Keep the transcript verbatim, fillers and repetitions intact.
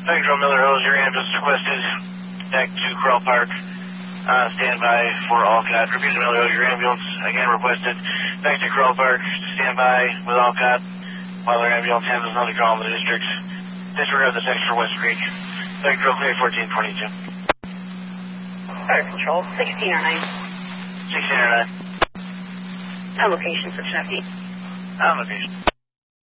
Spectral Miller Hills, your ambulance requested. Back to Crawl Park. Uh, stand by for Alcott. Repeat Miller Hills, your ambulance again requested. Back to Crawl Park. Stand by with Alcott while their ambulance handles another call in the district. Disregard the text for West Creek. Spectral clear fourteen twenty-two. Fire Control, sixteen or nine. sixteen or nine. On location, switch lefty. On location.